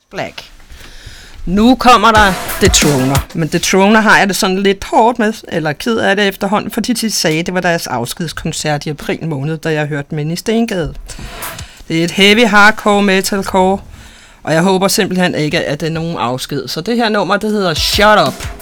Black. Nu kommer der Dethroner, men Dethroner har jeg det sådan lidt hårdt med, eller ked af det efterhånden, fordi de sagde, det var deres afskedskoncert i april måned, da jeg hørte dem inde i Stengade. Det er et heavy hardcore metalcore, og jeg håber simpelthen ikke, at det er nogen afsked. Så det her nummer, det hedder Shut Up.